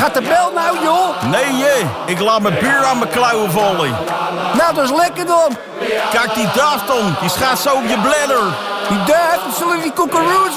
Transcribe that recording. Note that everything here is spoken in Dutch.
Gaat de bel nou, joh? Nee, ik laat mijn bier aan mijn klauwen vallen. Nou, dat is lekker dan. Kijk die duif dan, die gaat zo op je bladder. Die duif, dat zullen die koekeroes